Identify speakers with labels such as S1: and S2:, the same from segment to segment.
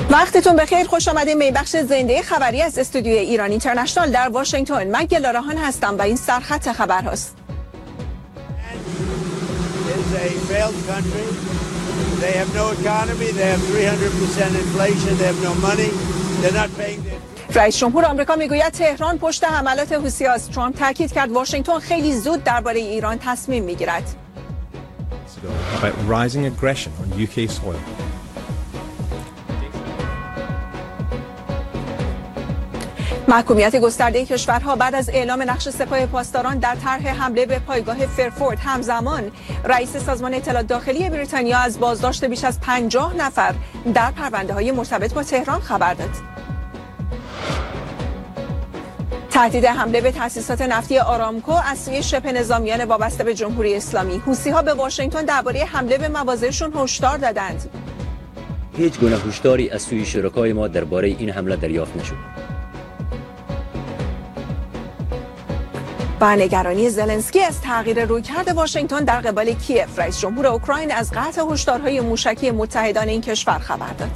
S1: وقتتون بخیر، خوش آمدید به بخش زنده خبری از استودیوی ایران اینترنشنال در واشنگتن. من گلارهان هستم و این سرخط خبرهاست. رئیس جمهور آمریکا میگوید تهران پشت حملات حوثی است. ترامپ تاکید کرد واشنگتن خیلی زود درباره ایران تصمیم میگیرد. محکومیت گسترده کشورها بعد از اعلام نقش سپاه پاسداران در طرح حمله به پایگاه فرفورد. همزمان رئیس سازمان اطلاعات داخلی بریتانیا از بازداشت بیش از 50 نفر در پرونده‌های مرتبط با تهران خبر داد. تهدید حمله به تأسیسات نفتی آرامکو از سوی شبه نظامیان وابسته به جمهوری اسلامی. حوثی‌ها به واشنگتن درباره حمله به مواضعشون هشدار دادند.
S2: هیچ گونه هشداری از سوی شرکای ما درباره این حمله دریافت نشد.
S1: با نگرانی زلنسکی از تغییر رویکرد واشنگتن در قبال کیف، رئیس جمهور اوکراین از قطع هشدارهای موشکی متحدان این کشور خبر داد.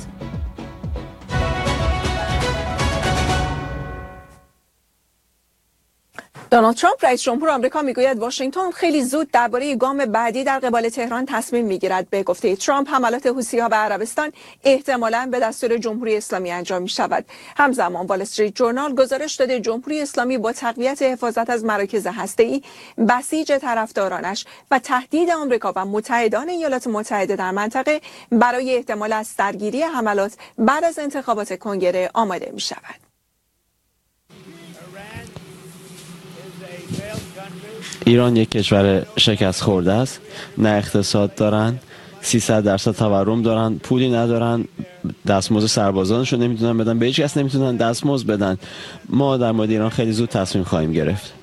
S1: دونالد ترامپ رئیس جمهور آمریکا میگوید واشنگتن خیلی زود درباره گام بعدی در قبال تهران تصمیم میگیرد. به گفته ترامپ حملات حوثی‌ها به عربستان احتمالاً به دستور جمهوری اسلامی انجام می‌شود. همزمان وال استریت جورنال گزارش داده جمهوری اسلامی با تقویت حفاظت از مراکز هسته‌ای بسیج طرفدارانش و تهدید آمریکا و متحدان ایالات متحده در منطقه برای احتمال از سرگیری حملات بعد از انتخابات کنگره آماده می‌شود.
S3: ایران یک کشور شکست خورده است، نه اقتصاد دارن، 300% تورم دارن، پولی ندارن، دستمزد سربازانشون نمیتونن بدن، به هیچ کس نمیتونن دستمزد بدن. ما در مورد ایران خیلی زود تصمیم خواهیم گرفت.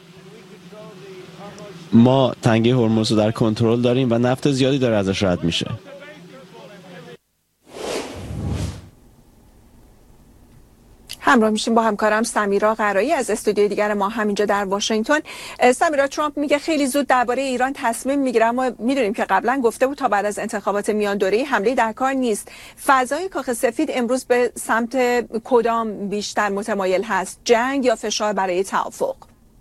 S3: ما تنگه هرمز رو در کنترل داریم و نفت زیادی داره ازش رد میشه.
S1: همراه میشیم با همکارم سمیرا قرایی از استودیوی دیگر ما همینجا در واشنگتن. سمیرا، ترامپ میگه خیلی زود درباره ایران تصمیم میگیره، اما میدونیم که قبلا گفته بود تا بعد از انتخابات میان دوره‌ای حمله در کار نیست. فضای کاخ سفید امروز به سمت کدام بیشتر متمایل هست؟ جنگ یا فشار برای توافق؟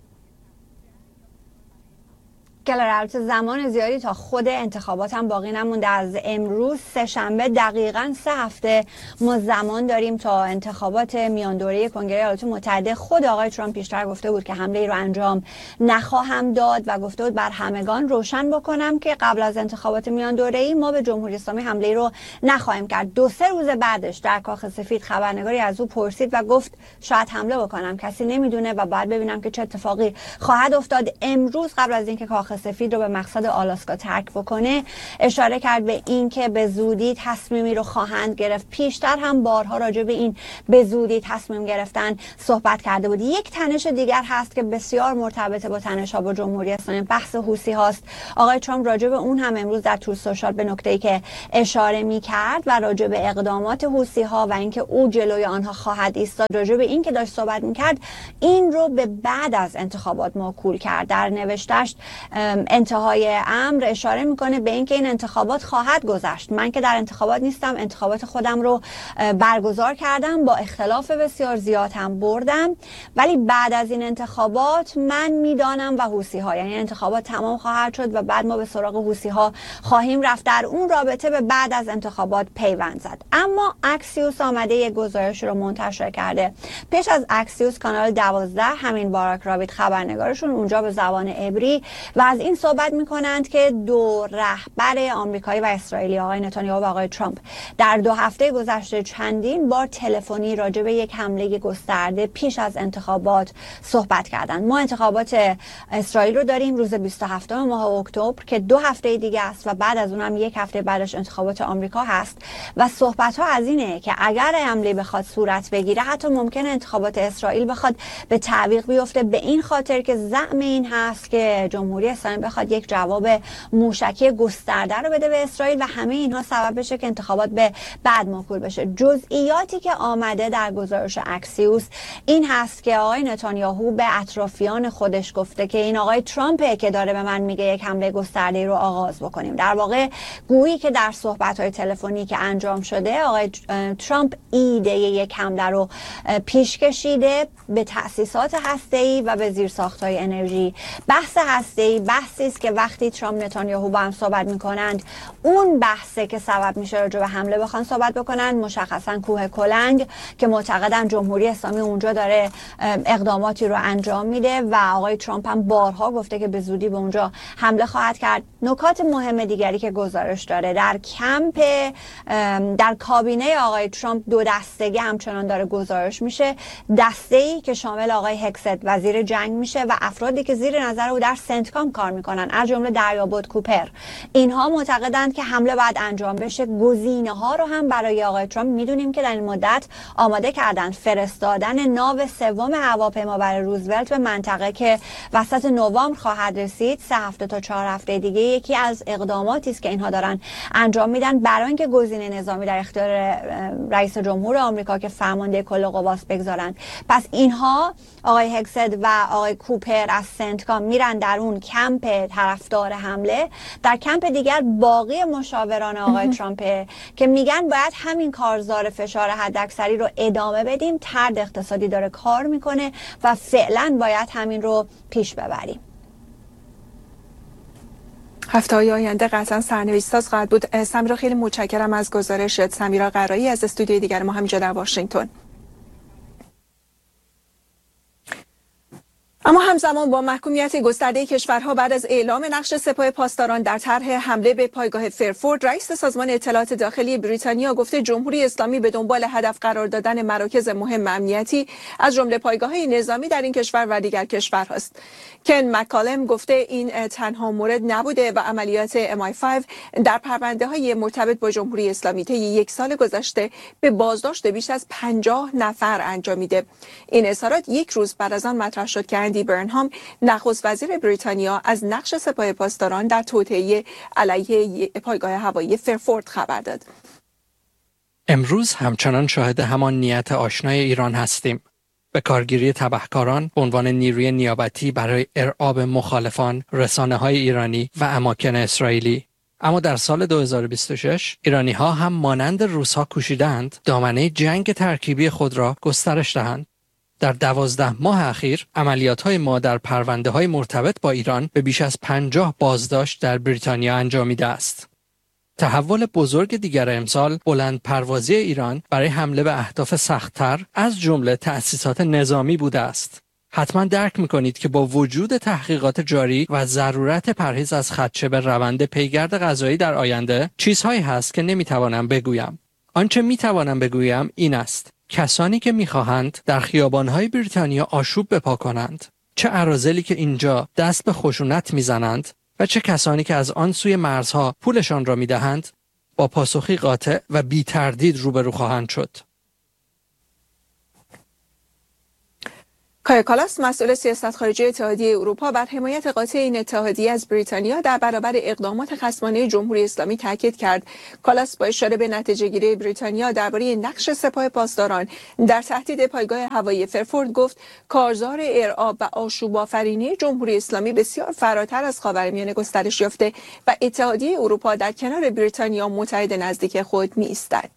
S4: البته زمان زیادی تا خود انتخابات هم باقی نمونده. از امروز سه‌شنبه دقیقاً 3 هفته ما زمان داریم تا انتخابات میان دوره کنگره ایالات متحده. خود آقای ترامپ پیشتر گفته بود که حمله ای رو انجام نخواهم داد و گفته بود بر همگان روشن بکنم که قبل از انتخابات میان دوره‌ای ما به جمهوری اسلامی حمله ای رو نخواهیم کرد. 2-3 روز بعدش در کاخ سفید خبرنگاری از او پرسید و گفت شاید حمله بکنم، کسی نمیدونه و بعد ببینم که چه اتفاقی خواهد افتاد. امروز قبل از اینکه کاخ سفید رو به مقصد آلاسکا ترک بکنه اشاره کرد به این که به زودی تصمیمی رو خواهند گرفت. پیشتر هم بارها راجع به این به زودی تصمیم گرفتن صحبت کرده بود. یک تنش دیگر هست که بسیار مرتبط با تنش‌ها با جمهوری اسلامی، بحث حوثی هاست. آقای ترامپ راجع به اون هم امروز در تور سوشال به نکته‌ای که اشاره می‌کرد و راجع به اقدامات حوثی ها و اینکه او جلوی آنها خواهد ایستاد، راجع به این که داشت صحبت می‌کرد، این رو به بعد از انتخابات موکول کرد. در نوشته‌اش انتهای امر اشاره میکنه به اینکه این انتخابات خواهد گذشت. من که در انتخابات نیستم، انتخابات خودم رو برگزار کردم، با اختلاف بسیار زیاد هم بردم، ولی بعد از این انتخابات من میدانم و حوثی ها، یعنی انتخابات تمام خواهد شد و بعد ما به سراغ حوثی ها خواهیم رفت. در اون رابطه به بعد از انتخابات پیوند زد. اما اکسیوس آمده یک گزارش رو منتشر کرده. پیش از اکسیوس کانال 12 همین باراک رابید خبرنگارشون اونجا به زبان عبری و از این صحبت میکنند که دو رهبر آمریکایی و اسرائیلی، آقای نتانیاهو و آقای ترامپ، در 2 هفته گذشته چندین بار تلفنی راجع به یک حمله گسترده پیش از انتخابات صحبت کردند. ما انتخابات اسرائیل رو داریم روز 27 ماه اکتبر که 2 هفته دیگه است و بعد از اونم 1 هفته بعدش انتخابات آمریکا هست و صحبت ها از اینه که اگر حمله بخواد صورت بگیره حتی ممکنه انتخابات اسرائیل بخواد به تعویق بیفته، به این خاطر که زعم این هست که جمهوری اسلامی بخواد یک جواب موشکی گسترده رو بده به اسرائیل و همه اینها سبب بشه که انتخابات به بعد موکول بشه. جزئیاتی که آمده در گزارش اکسیوس این هست که آقای نتانیاهو به اطرافیان خودش گفته که این آقای ترامپه که داره به من میگه یک حمله گسترده رو آغاز بکنیم. در واقع گویی که در صحبت‌های تلفنی که انجام شده آقای ترامپ ایده یک حمله رو پیش کشیده به تأسیسات هسته‌ای و به زیرساخت‌های انرژی. بحث هسته‌ای بحثی است که وقتی ترامپ نتانیاهو با هم صحبت می‌کنند اون بحثه که سبب میشه راجع به حمله بخوان صحبت بکنن. مشخصا کوه کلنگ که معتقدن جمهوری اسلامی اونجا داره اقداماتی رو انجام میده و آقای ترامپ هم بارها گفته که به زودی به اونجا حمله خواهد کرد. نکات مهم دیگری که گزارش داره در کابینه آقای ترامپ دو دستگی همچنان داره گزارش میشه. دسته‌ای که شامل آقای هکست وزیر جنگ میشه و افرادی که زیر نظر او در سنتکام کار میکنن از جمله دریابد کوپر. اینها معتقدند که حمله باید انجام بشه. گزینه‌ها رو هم برای آقای ترامپ میدونیم که در این مدت آماده کردن. فرستادن ناو سوم هواپیما برای روزولت به منطقه که وسط نوامبر خواهد رسید 3 هفته تا 4 هفته دیگه یکی از اقداماتی است که اینها دارن انجام میدن برای اینکه گزینه نظامی در اختیار رئیس جمهور آمریکا که فرمانده کل قواست بگذارن. پس اینها آقای هکسد و آقای کوپر از سنتکام میرن در اون کمپ طرفدار حمله. در کمپ دیگر باقی مشاوران آقای ترامپ که میگن باید همین کارزار فشار حداکثری رو ادامه بدیم. طرد اقتصادی داره کار میکنه و فعلا باید همین رو پیش ببریم.
S1: هفته‌های آینده قطعا سرنوشت‌ساز خواهد بود. سمیرا خیلی متشکرم از گزارشت. سمیرا قرایی از استودیوی دیگر ما همینجا در واشنگتن. اما همزمان با محکومیت گسترده کشورها بعد از اعلام نقش سپاه پاسداران در طرح حمله به پایگاه فرفورد، رئیس سازمان اطلاعات داخلی بریتانیا گفته جمهوری اسلامی به دنبال هدف قرار دادن مراکز مهم امنیتی از جمله پایگاه‌های نظامی در این کشور و دیگر کشورهاست. کن مکالم گفته این تنها مورد نبوده و عملیات MI5 در پرونده‌های مرتبط با جمهوری اسلامی طی 1 سال گذشته به بازداشت بیش از 50 نفر انجامیده. این اظهارات یک روز بعد از آن مطرح شد که اندی برنهام نخست وزیر بریتانیا از نقش سپاه پاسداران در توطئه علیه پایگاه هوایی فرفورد خبر داد.
S5: امروز همچنان شاهد همان نیت آشنای ایران هستیم. به کارگیری تبهکاران به عنوان نیروی نیابتی برای ارعاب مخالفان، رسانه‌های ایرانی و اماکن اسرائیلی. اما در سال 2026 ایرانی‌ها هم مانند روس‌ها کوشیدند دامنه جنگ ترکیبی خود را گسترش دهند. در 12 ماه اخیر عملیات‌های ما در پرونده‌های مرتبط با ایران به بیش از 50 بازداشت در بریتانیا انجامیده است. تحول بزرگ دیگر امسال بلند پروازی ایران برای حمله به اهداف سخت‌تر از جمله تأسیسات نظامی بوده است. حتما درک می‌کنید که با وجود تحقیقات جاری و ضرورت پرهیز از خدشه به روند پیگرد قضایی در آینده، چیزهایی هست که نمی‌توانم بگویم. آنچه می‌توانم بگویم این است: کسانی که می‌خواهند در خیابان‌های بریتانیا آشوب بپا کنند، چه اراذلی که اینجا دست به خشونت می‌زنند و چه کسانی که از آن سوی مرزها پولشان را می‌دهند، با پاسخی قاطع و بی تردید روبرو خواهند شد.
S1: کایا کالاس مسئول سیاست خارجی اتحادیه اروپا بر حمایت قاطع این اتحادیه از بریتانیا در برابر اقدامات خصمانه جمهوری اسلامی تاکید کرد. کالاس با اشاره به نتیجه‌گیری بریتانیا درباره نقش سپاه پاسداران در تهدید پایگاه هوایی فرفورد گفت کارزار ارعاب و آشوب آفرینی جمهوری اسلامی بسیار فراتر از خاورمیانه گسترش یافته و اتحادیه اروپا در کنار بریتانیا متحد نزدیک خود می‌ایستد.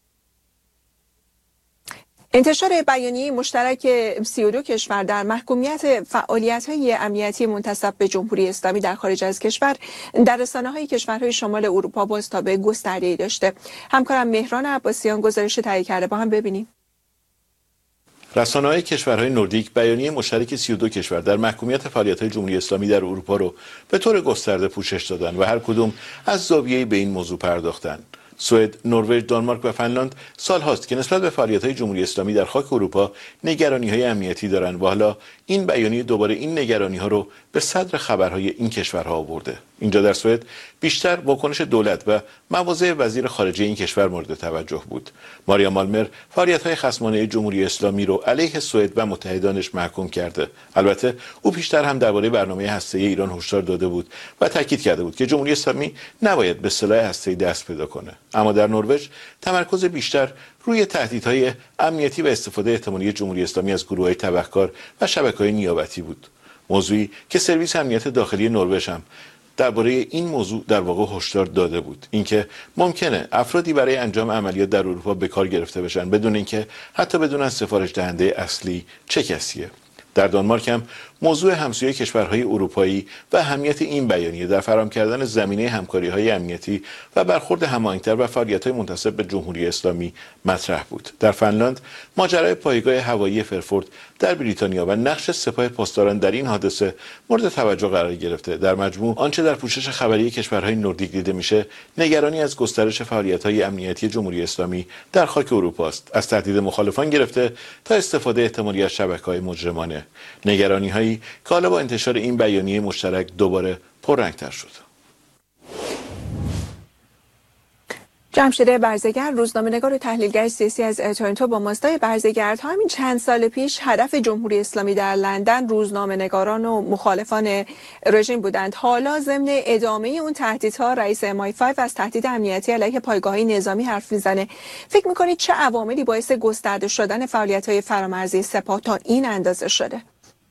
S1: انتشار بیانیه مشترک 32 کشور در محکومیت فعالیت‌های امنیتی منتسب به جمهوری اسلامی در خارج از کشور در رسانه‌های کشورهای شمال اروپا بازتاب گسترده‌ای داشته. همکارم مهران عباسیان گزارش تهیه کرده، با هم ببینیم.
S6: رسانه‌های کشورهای نوردیک بیانیه مشترک 32 کشور در محکومیت فعالیت‌های جمهوری اسلامی در اروپا رو به طور گسترده پوشش دادن و هر کدوم از زاویه‌ای به این موضوع پرداختن. سوئد، نروژ، دانمارک و فنلاند سال‌هاست که نسبت به فعالیت‌های جمهوری اسلامی در خاک اروپا نگرانی‌های امنیتی دارند و حالا این بیانیه دوباره این نگرانی‌ها رو به صدر خبرهای این کشورها آورده. اینجا در سوئد بیشتر واکنش دولت و مواضع وزیر خارجه این کشور مورد توجه بود. ماریا مالمر فعالیت‌های خصمانه جمهوری اسلامی رو علیه سوئد و متحدانش محکوم کرده. البته او پیشتر هم درباره برنامه هسته‌ای ایران هشدار داده بود و تاکید کرده بود که جمهوری اسلامی نباید به سلاح هسته‌ای دست پیدا کنه. اما در نروژ تمرکز بیشتر روی تهدیدهای امنیتی و استفاده احتمالی جمهوری اسلامی از گروه‌های تبهکار و شبکه‌های نیابتی بود. موضوعی که سرویس امنیت داخلی نروژ هم درباره این موضوع در واقع هشدار داده بود، اینکه ممکنه افرادی برای انجام عملیات در اروپا به کار گرفته بشن بدون اینکه حتی بدونن سفارش دهنده اصلی چه کسیه. در دانمارک هم موضوع همسایه کشورهای اروپایی و اهمیت این بیانیه در فراهم کردن زمینه همکاری‌های امنیتی و برخورد هماهنگ‌تر و فعالیت‌های منتسب به جمهوری اسلامی مطرح بود. در فنلاند ماجرای پایگاه هوایی فرفورد در بریتانیا و نقش سپاه پاسداران در این حادثه مورد توجه قرار گرفته. در مجموع آنچه در پوشش خبری کشورهای نوردیک دیده میشه نگرانی از گسترش فعالیت‌های امنیتی جمهوری اسلامی در خاک اروپا است، از تهدید مخالفان گرفته تا استفاده احتمالی از شبکه‌های مجرمانه. نگرانی‌هایی که حالا با انتشار این بیانیه مشترک دوباره پررنگ‌تر شد.
S1: جمشید برزگر، روزنامه‌نگار و تحلیلگر سیاسی از تورنتو با ماستای برزگردها همین چند سال پیش هدف جمهوری اسلامی در لندن روزنامه‌نگاران و مخالفان رژیم بودند. حالا ضمن ادامه اون تهدیدها رئیس MI5 از تهدید امنیتی علیه پایگاه‌های نظامی حرف میزنه. فکر می‌کنید چه عواملی باعث گسترده شدن فعالیت‌های فرامرزی سپاه تا این اندازه شده؟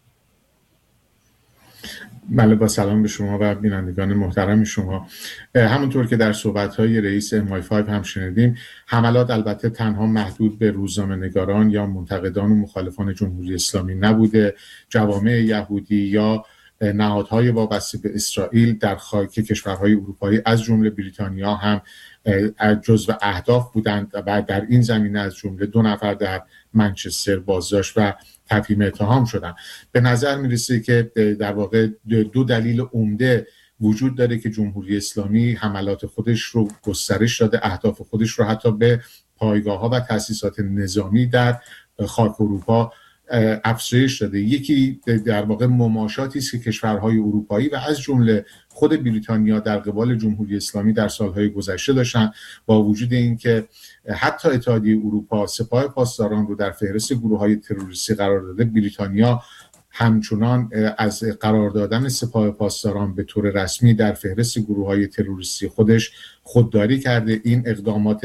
S7: بله، با سلام به شما و بینندگان محترم شما. همونطور که در صحبت‌های رئیس MI5 هم شنیدیم، حملات البته تنها محدود به روزنامه‌نگاران یا منتقدان و مخالفان جمهوری اسلامی نبوده. جوامع یهودی یا نهادهای وابسته به اسرائیل در خاک کشورهای اروپایی از جمله بریتانیا هم جزو اهداف بودند و در این زمینه از جمله 2 نفر در منچستر بازداشت و تفهیم اتهام شدن. به نظر میرسه که در واقع 2 دلیل عمده وجود داره که جمهوری اسلامی حملات خودش رو گسترش داده، اهداف خودش رو حتی به پایگاه‌ها و تأسیسات نظامی در خاک اروپا افزایش داده. یکی در واقع مماشاتی است که کشورهای اروپایی و از جمله خود بریتانیا در قبال جمهوری اسلامی در سالهای گذشته داشتن، با وجود اینکه حتی اتحادیه اروپا سپاه پاسداران رو در فهرست گروه‌های تروریستی قرار داده، بریتانیا همچنان از قرار دادن سپاه پاسداران به طور رسمی در فهرست گروه‌های تروریستی خودش خودداری کرده. این اقدامات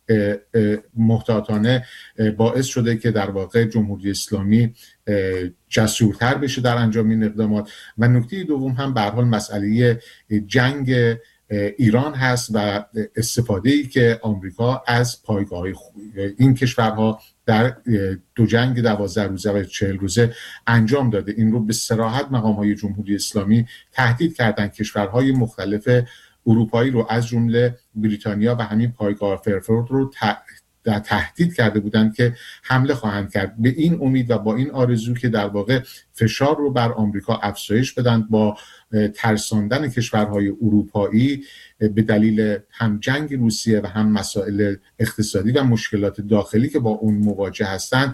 S7: محتاطانه باعث شده که در واقع جمهوری اسلامی جسورتر بشه در انجام این اقدامات. و نکته دوم هم به هر حال مسئله جنگ ایران هست و استفاده‌ای که آمریکا از پایگاه این کشورها در 2 جنگ 12 روزه و 40 روزه انجام داده. این رو به صراحت مقام‌های جمهوری اسلامی تهدید کردن. کشورهای مختلف اروپایی رو از جمله بریتانیا و همین پایگاه فرفورد رو تهدید کرده بودند که حمله خواهند کرد، به این امید و با این آرزو که در واقع فشار رو بر آمریکا افزایش بدن با ترساندن کشورهای اروپایی به دلیل هم جنگ روسیه و هم مسائل اقتصادی و مشکلات داخلی که با اون مواجه هستند،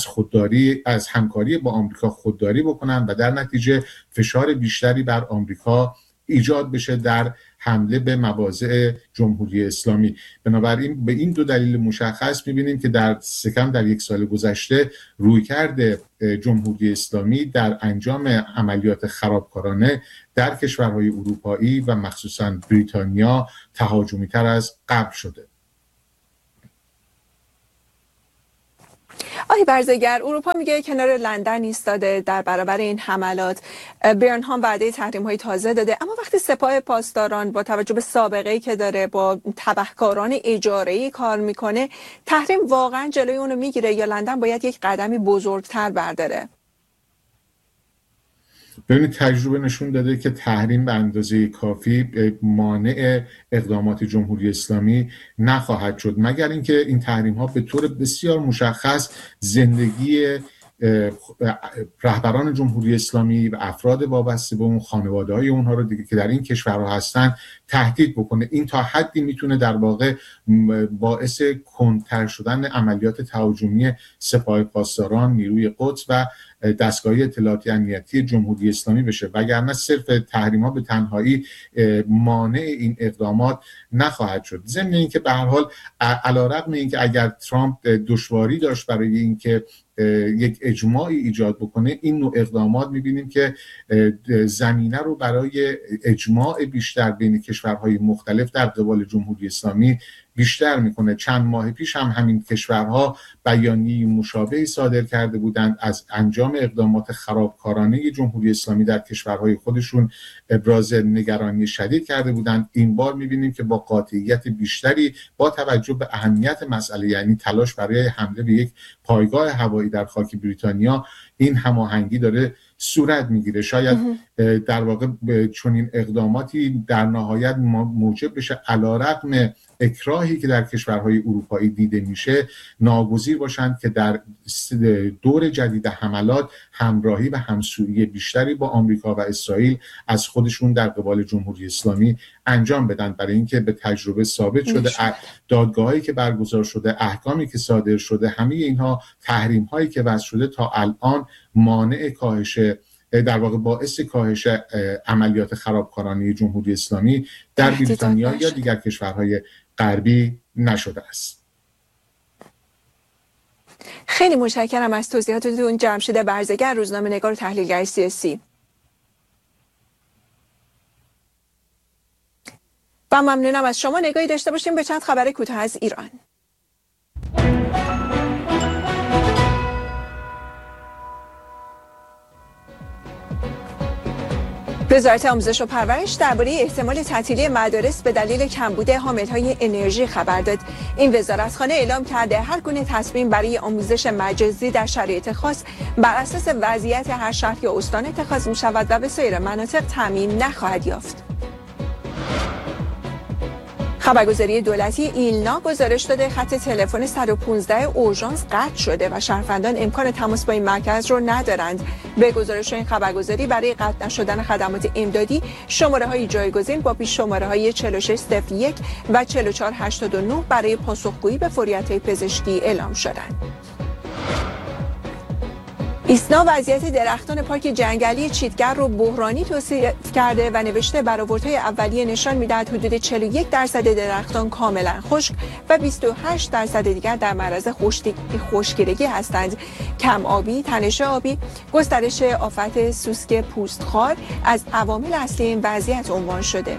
S7: از همکاری با آمریکا خودداری بکنن و در نتیجه فشار بیشتری بر آمریکا ایجاد بشه در حمله به مواضع جمهوری اسلامی. بنابراین به این 2 دلیل مشخص می‌بینیم که در سکم در 1 سال گذشته رویکرد جمهوری اسلامی در انجام عملیات خرابکارانه در کشورهای اروپایی و مخصوصاً بریتانیا تهاجمی‌تر از قبل شده.
S1: آقای برزگر، اروپا میگه کنار لندن ایستاده در برابر این حملات. برنهام وعده تحریم‌های تازه داده، اما وقتی سپاه پاسداران با توجه به سابقه‌ای که داره با تبهکاران اجاره‌ای کار میکنه، تحریم واقعا جلوی اونو میگیره یا لندن باید یک قدمی بزرگتر برداره؟
S7: ببینید، تجربه نشون داده که تحریم به اندازه کافی مانع اقدامات جمهوری اسلامی نخواهد شد، مگر اینکه این تحریم ها به طور بسیار مشخص زندگی رهبران جمهوری اسلامی و افراد وابسته به اون، خانواده‌های اونها رو دیگه که در این کشورها هستن تهدید بکنه. این تا حدی میتونه در واقع باعث کندتر شدن عملیات تهاجمی سپاه پاسداران، نیروی قدس و دستگاه اطلاعاتی امنیتی جمهوری اسلامی بشه، وگرنه صرف تحریم‌ها به تنهایی مانع این اقدامات نخواهد شد. ضمن اینکه به هر حال علیرغم اینکه اگر ترامپ دشواری داشت برای اینکه یک اجماعی ایجاد بکنه، این نوع اقدامات می‌بینیم که زمینه رو برای اجماع بیشتر بین کشورهای مختلف در قبال جمهوری اسلامی بیشتر میکنه. چند ماه پیش هم همین کشورها بیانیه مشابهی صادر کرده بودند، از انجام اقدامات خرابکارانه جمهوری اسلامی در کشورهای خودشون ابراز نگرانی شدید کرده بودند. این بار میبینیم که با قاطعیت بیشتری با توجه به اهمیت مسئله، یعنی تلاش برای حمله به یک پایگاه هوایی در خاک بریتانیا، این هماهنگی داره صورت میگیره. شاید در واقع چنین اقداماتی در نهایت موجب بشه علیرغم اکراهی که در کشورهای اروپایی دیده میشه، ناگزیر باشند که در دور جدید حملات همراهی و همسویی بیشتری با آمریکا و اسرائیل از خودشون در قبال جمهوری اسلامی انجام بدن، برای اینکه به تجربه ثابت شده دادگاهایی که برگزار شده، احکامی که صادر شده، همه اینها، تحریم هایی که وضع شده تا الان مانع کاهش، در واقع باعث کاهش عملیات خرابکارانه جمهوری اسلامی در بریتانیا یا دیگر کشورهای غربی نشده است.
S1: خیلی متشکرم از توضیحاتتون جمشید برزگر، روزنامه‌نگار و تحلیلگر سیاسی. و ممنونم از شما. نگاهی داشته باشیم به چند خبر کوتاه از ایران. وزارت آموزش و پرورش درباره احتمال تعطیلی مدارس به دلیل کمبود حاملهای انرژی خبر داد. این وزارتخانه اعلام کرده هر گونه تصمیم برای آموزش مجازی در شرایط خاص بر اساس وضعیت هر شهر یا استان اتخاذ می شود و به سایر مناطق تعمیم نخواهد یافت. خبرگزاری دولتی ایلنا گزارش داده خط تلفن 115 اورژانس قطع شده و شهروندان امکان تماس با این مرکز رو ندارند. به گزارش این خبرگزاری برای قطع نشدن خدمات امدادی شماره‌های جایگزین با پیش شماره‌های 4601 و 4489 برای پاسخگویی به فوریت‌های پزشکی اعلام شدند. ایسنا وضعیت درختان پارک جنگلی چیتگر رو بحرانی توصیف کرده و نوشته برآوردهای اولیه نشان می‌دهد حدود 41% درختان کاملا خشک و 28% دیگر در معرض خشکیدگی هستند. کم آبی، تنش آبی، گسترش آفت سوسک پوستخوار از عوامل اصلی این وضعیت عنوان شده.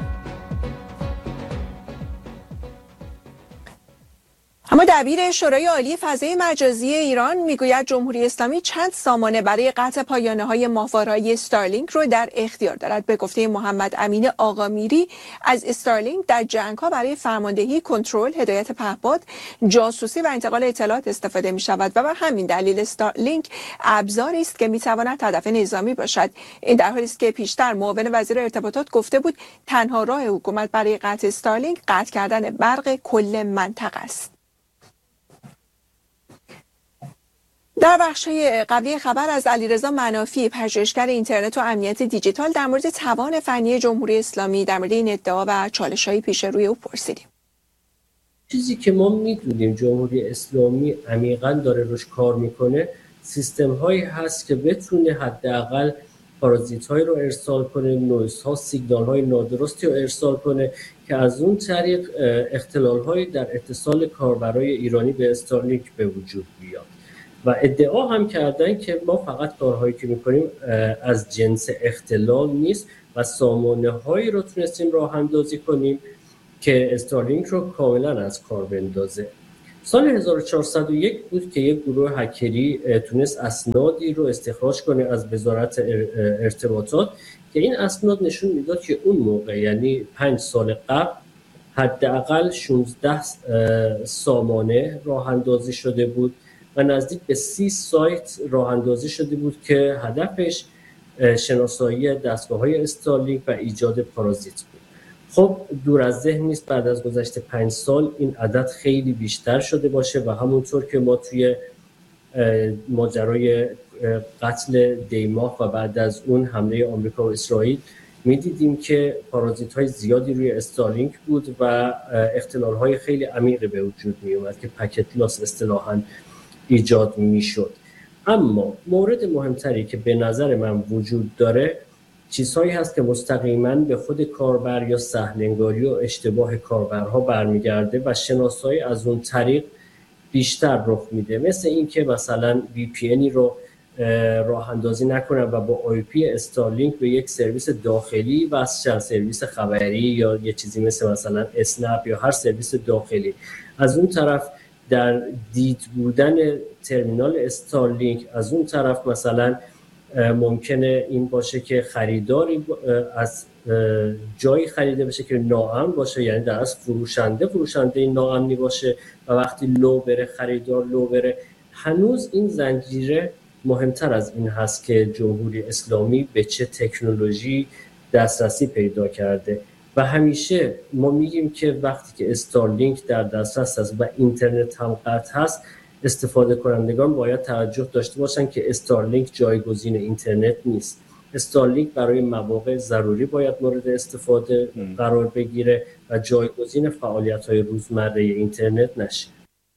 S1: اما دبیر شورای عالی فضای مجازی ایران میگوید جمهوری اسلامی چند سامانه برای قطع پایانه‌های ماهواره‌های استارلینک رو در اختیار دارد. به گفته محمد امین آقامیری از استارلینک در جنگ‌ها برای فرماندهی، کنترل، هدایت پهپاد، جاسوسی و انتقال اطلاعات استفاده می‌شود و به همین دلیل استارلینک ابزاری است که می‌تواند هدف نظامی باشد. این در حالی است که پیشتر معاون وزیر ارتباطات گفته بود تنها راه حکومت برای قطع استارلینک قطع کردن برق کل منطقه است. در بخش‌های قبلی خبر از علیرضا منافی، پژوهشگر اینترنت و امنیت دیجیتال، در مورد توان فنی جمهوری اسلامی در مورد این ادعا و چالش‌های پیش روی او پرسیدیم.
S8: چیزی که ما می‌دونیم جمهوری اسلامی عمیقاً داره روش کار میکنه، سیستم‌هایی هست که بتونه حداقل پارازیت‌هایی رو ارسال کنه، نویزها، سیگنال‌های نادرستی رو ارسال کنه که از اون طریق اختلال‌هایی در اتصال کاربرای ایرانی به استارلینک به وجود بیاد. و ادعا هم کردن که ما فقط کارهایی که میکنیم از جنس اختلال نیست و سامانه‌هایی رو تونستیم راه اندازی کنیم که استارلینک رو کاملا از کار بندازه. سال 1401 بود که یک گروه هکری تونست اسنادی رو استخراج کنه از وزارت ارتباطات که این اسناد نشون میداد که اون موقع، یعنی 5 سال قبل، حداقل 16 سامانه راه اندازی شده بود و نزدیک به 30 سایت راه اندازی شده بود که هدفش شناسایی دستگاه‌های استارلینک و ایجاد پارازیت بود. خب دور از ذهن نیست بعد از گذشت 5 سال این عدد خیلی بیشتر شده باشه و همونطور که ما توی ماجرای قتل دیماه و بعد از اون حمله آمریکا و اسرائیل می‌دیدیم که پارازیت‌های زیادی روی استارلینک بود و اختلال‌های خیلی عمیقی به وجود می‌اومد که پکت لاس اصطلاحاً ایجاد می‌شد. اما مورد مهمتری که به نظر من وجود داره چیزهایی هست که مستقیما به خود کاربر یا سهل‌انگاری و اشتباه کاربرها برمیگرده و شناسایی از اون طریق بیشتر رخ میده، مثل این که مثلا VPNی رو راه اندازی نکنن و با IP استارلینک به یک سرویس داخلی و از سرویس خبری یا یه چیزی مثلا اسنپ یا هر سرویس داخلی. از اون طرف در دید بودن ترمینال استارلینک از اون طرف مثلا ممکنه این باشه که خریداری از جایی خریده بشه که ناامن باشه، یعنی در اصل فروشنده ناامنی باشه و وقتی لو بره خریدار لو بره. هنوز این زنجیره مهمتر از این هست که جمهوری اسلامی به چه تکنولوژی دسترسی پیدا کرده و همیشه ما میگیم که وقتی که استارلینک در دسترس هست و اینترنت هم قطع هست، استفاده کنندگان باید توجه داشته باشن که استارلینک جایگزین اینترنت نیست. استارلینک برای مواقع ضروری باید مورد استفاده قرار بگیره و جایگزین فعالیت‌های روزمره اینترنت نشه.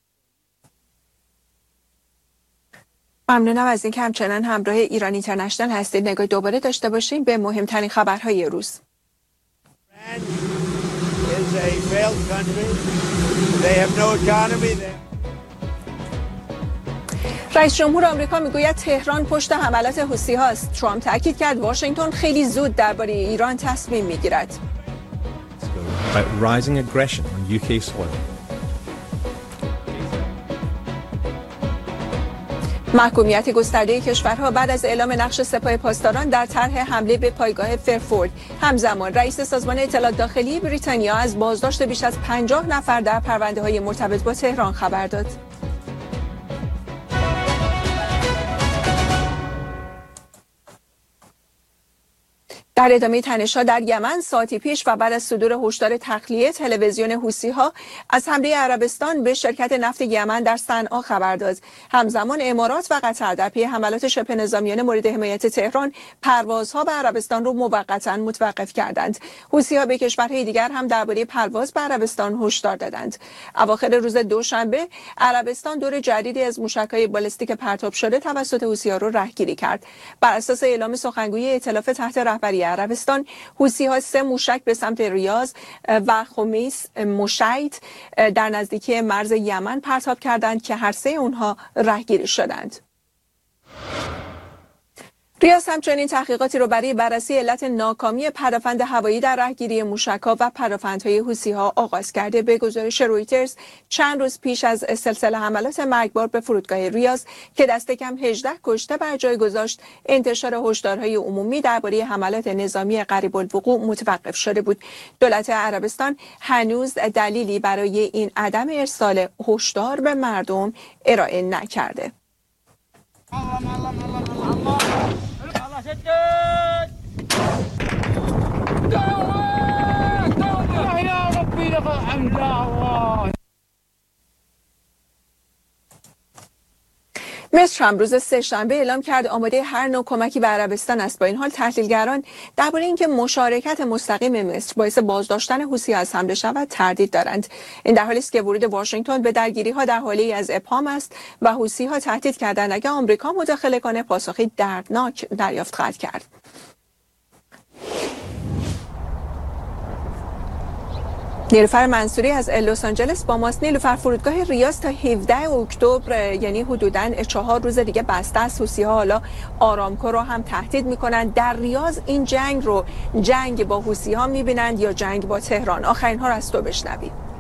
S1: ممنونم از اینکه همچنان همراه ایران اینترنشنال هستید. نگاه دوباره داشته باشیم به مهمترین خبرهای روز. رئیس جمهور آمریکا میگوید تهران پشت حملات حوثی هاست. ترامپ تاکید کرد واشنگتن خیلی زود درباره ایران تصمیم میگیرد. محکومیت گسترده کشورها بعد از اعلام نقش سپاه پاسداران در طرح حمله به پایگاه فرفورد. همزمان رئیس سازمان اطلاعات داخلی بریتانیا از بازداشت بیش از 50 نفر در پرونده‌های مرتبط با تهران خبر داد. در ادامه تنش‌ها در یمن ساعتی پیش و بعد از صدور هشدار تخلیه، تلویزیون حوثی‌ها از حمله عربستان به شرکت نفت یمن در صنعا خبر داد. همزمان امارات و قطر در پی حملات شبه نظامیان مورد حمایت تهران پروازها به عربستان را موقتا متوقف کردند. حوثی‌ها به کشورهای دیگر هم درباره پرواز به عربستان هشدار دادند. اواخر روز دوشنبه عربستان دور جدیدی از موشک‌های بالستیک پرتاب شده توسط حوثی‌ها را رهگیری کرد. بر اساس اعلام سخنگوی ائتلاف تحت رهبری عربستان، حوثی‌ها 3 موشک به سمت ریاض و خمیس مشیط در نزدیکی مرز یمن پرتاب کردند که هر 3 اونها رهگیری شدند. ریاض همچنین تحقیقاتی را برای بررسی علت ناکامی پدافند هوایی در رهگیری موشک‌ها و پدافندهای حوثی‌ها آغاز کرده. به گزارش رویترز چند روز پیش از سلسله حملات مرگبار به فرودگاه ریاض که دست کم 18 کشته بر جای گذاشت، انتشار هشدارهای عمومی درباره حملات نظامی قریب الوقوع متوقف شده بود. دولت عربستان هنوز دلیلی برای این عدم ارسال هشدار به مردم ارائه نکرده. مصر هم روز سه‌شنبه اعلام کرد آماده هر نوع کمکی به عربستان است. با این حال تحلیلگران درباره اینکه مشارکت مستقیم مصر باعث بازداشتن حوثی‌ها از حمله شود تردید دارند. این در حالی است که ورود واشنگتن به درگیری‌ها در حالی از ابهام است و حوثی‌ها تهدید کردند اگر آمریکا مداخله کنه پاسخی دردناک دریافت خواهد کرد. نیلوفر منصوری از لس آنجلس با ماست. نیلوفر، فرودگاه ریاض تا 17 اکتبر یعنی حدوداً 4 روز دیگه بسته است. حوثی‌ها حالا آرامکو رو هم تهدید میکنن. در ریاض این جنگ رو جنگ با حوثی‌ها میبینند یا جنگ با تهران؟ آخرین ها رو از تو بشنویم.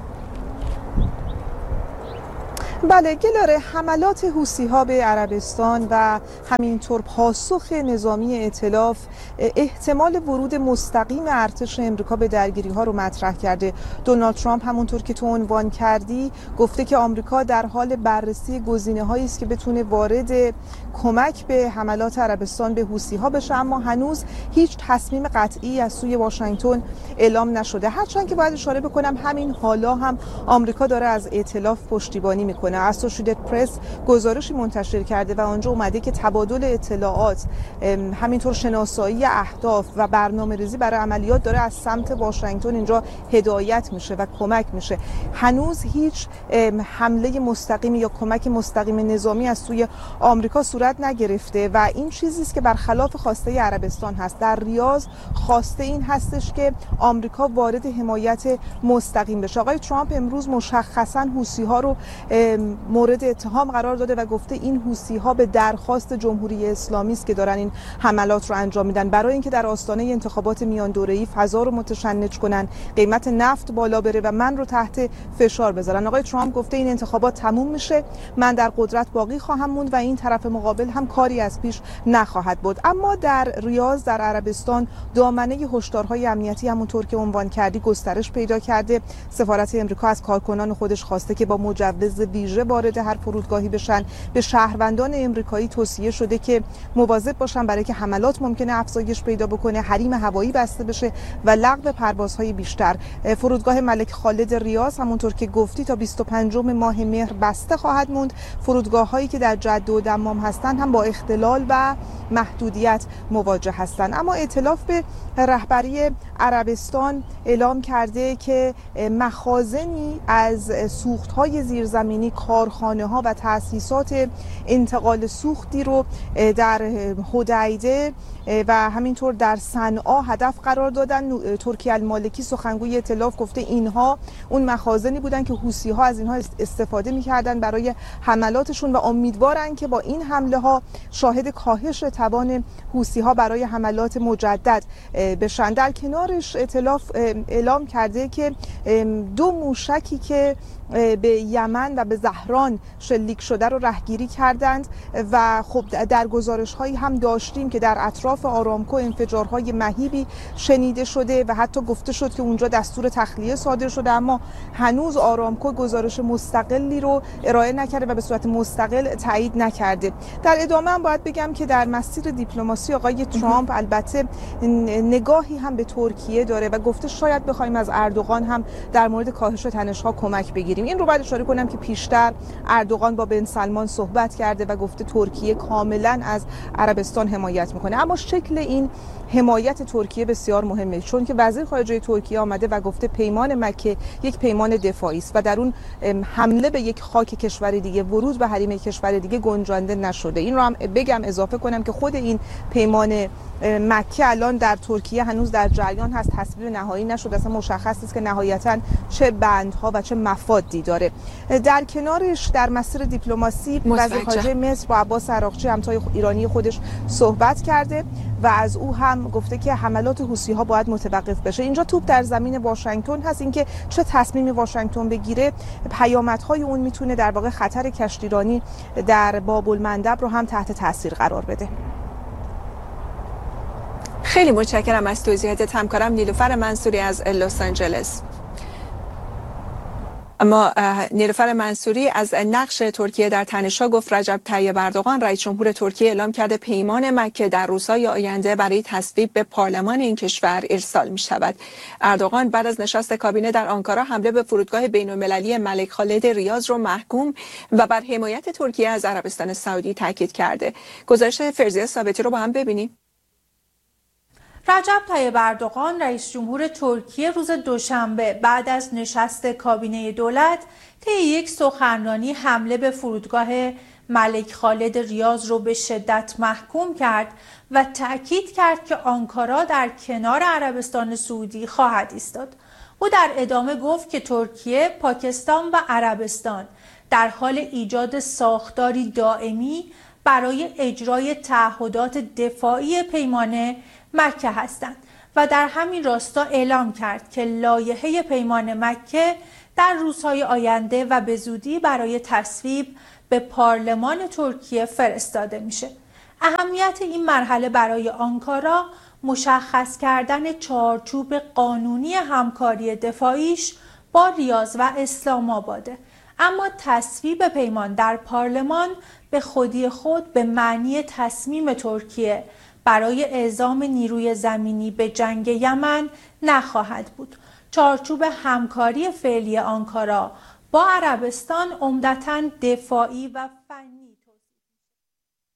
S9: بله گلاره، حملات حوثی‌ها به عربستان و همینطور پاسخ نظامی ائتلاف احتمال ورود مستقیم ارتش امریکا به درگیری‌ها رو مطرح کرده. دونالد ترامپ همونطور که تو عنوان کردی گفته که آمریکا در حال بررسی گزینه‌هایی است که بتونه وارد کمک به حملات عربستان به حوثی‌ها بشه، اما هنوز هیچ تصمیم قطعی از سوی واشنگتن اعلام نشده. هرچند که باید اشاره بکنم همین حالا هم آمریکا داره از ائتلاف پشتیبانی میکنه. میکنه. اسوشییتد پرس گزارشی منتشر کرده و آنجا اومده که تبادل اطلاعات، همینطور شناسایی اهداف و برنامه‌ریزی برای عملیات داره از سمت واشنگتن اینجا هدایت میشه و کمک میشه. هنوز هیچ حمله مستقیم یا کمک مستقیم نظامی از سوی آمریکا صورت نگرفته و این چیزی است که برخلاف خواسته عربستان هست. در ریاض خواسته این هستش که آمریکا وارد حمایت مستقیم بشه. آقای ترامپ امروز مشخصاً حوثی‌ها رو مورد اتهام قرار داده و گفته این حوثی‌ها به درخواست جمهوری اسلامی است که دارن این حملات رو انجام میدن برای اینکه در آستانه انتخابات میان دوره‌ای فضا رو متشنج کنن، قیمت نفت بالا بره و من رو تحت فشار بذارن. آقای ترامپ گفته این انتخابات تموم میشه، من در قدرت باقی خواهم موند و این طرف مقابل هم کاری از پیش نخواهد بود. اما در ریاض در عربستان دامنه هشدارهای امنیتی همونطور که عنوان کردی گسترش پیدا کرده. سفارت امریکا از کارکنان خودش خواسته که با مجوز ویژه وارد هر فرودگاهی بشن. به شهروندان امریکایی توصیه شده که مواظب باشن برای که حملات ممکنه افزایش پیدا بکنه، حریم هوایی بسته بشه و لغو پروازهای بیشتر. فرودگاه ملک خالد ریاض همونطور که گفتی تا 25 ماه مهر بسته خواهد موند. فرودگاه‌هایی که در جده و دمام هستند هم با اختلال و محدودیت مواجه هستند. اما ائتلاف به رهبری عربستان اعلام کرده که مخازنی از سوخت‌های زیرزمینی، کارخانه‌ها و تأسیسات انتقال سوختی رو در حدیده و همینطور در صنعا هدف قرار دادن. ترکیه المالکی سخنگوی ائتلاف گفته اینها اون مخازنی بودن که حوثی‌ها از اینها استفاده می‌کردن برای حملاتشون و امیدوارن که با این حمله‌ها شاهد کاهش توان حوثی‌ها برای حملات مجدد بشن. در کنارش ائتلاف اعلام کرده که 2 موشکی که به یمن و به زهران شلیک شده رو رهگیری کردند و خب در گزارش‌هایی هم داشتیم که در اطراف آرامکو انفجارهای مهیبی شنیده شده و حتی گفته شد که اونجا دستور تخلیه صادر شده، اما هنوز آرامکو گزارش مستقلی رو ارائه نکرده و به صورت مستقل تایید نکرده. در ادامه هم باید بگم که در مسیر دیپلماسی آقای ترامپ البته نگاهی هم به ترکیه داره و گفته شاید بخوایم از اردوغان هم در مورد کاهش تنش‌ها کمک بگیریم. این رو باید اشاره کنم که پیشتر اردوغان با بن سلمان صحبت کرده و گفته ترکیه کاملا از عربستان حمایت میکنه. اما شکل این حمایت ترکیه بسیار مهمه، چون که وزیر خارجه ترکیه آمده و گفته پیمان مکه یک پیمان دفاعی است و در اون حمله به یک خاک کشور دیگه، ورود به حریم کشور دیگه گنجانده نشده. این رو هم بگم اضافه کنم که خود این پیمان مکه الان در ترکیه هنوز در جریان هست، تصویب نهایی نشده، اصلا مشخص نیست که نهایتاً چه بندها و چه مفادی داره. در کنارش در مسیر دیپلماسی وزیر خارجه مصر با عباس عراقچی همتای ایرانی خودش صحبت کرده و از او هم گفته که حملات حوثی‌ها باید متوقف بشه. اینجا توپ در زمین واشنگتن هست، اینکه چه تصمیمی واشنگتن بگیره پیامدهای اون میتونه در واقع خطر کشتیرانی در باب المندب رو هم تحت تاثیر قرار بده.
S1: خیلی متشکرم از توضیحات همکارم نیلوفر منصوری از لس آنجلس. اما نیلوفر منصوری از نقش ترکیه در تنش‌ها گفت رجب طیب اردوغان رئیس جمهور ترکیه اعلام کرده پیمان مکه در روزهای آینده برای تصویب به پارلمان این کشور ارسال می شود. اردوغان بعد از نشست کابینه در آنکارا حمله به فرودگاه بین‌المللی ملک خالد ریاض رو محکوم و بر حمایت ترکیه از عربستان سعودی تاکید کرده. گزارش فرزیه ثابتی رو با هم ببینیم.
S10: رجب طیب اردوغان رئیس جمهور ترکیه روز دوشنبه بعد از نشست کابینه دولت طی یک سخنرانی حمله به فرودگاه ملک خالد ریاض رو به شدت محکوم کرد و تأکید کرد که آنکارا در کنار عربستان سعودی خواهد ایستاد. او در ادامه گفت که ترکیه، پاکستان و عربستان در حال ایجاد ساختاری دائمی برای اجرای تعهدات دفاعی پیمان مکه هستند و در همین راستا اعلام کرد که لایحه پیمان مکه در روزهای آینده و به زودی برای تصویب به پارلمان ترکیه فرستاده میشه. اهمیت این مرحله برای آنکارا مشخص کردن چارچوب قانونی همکاری دفاعیش با ریاض و اسلام آباده. اما تصویب پیمان در پارلمان به خودی خود به معنی تصمیم ترکیه برای اعزام نیروی زمینی به جنگ یمن نخواهد بود. چارچوب همکاری فعلی آنکارا با عربستان عمدتاً دفاعی و فنی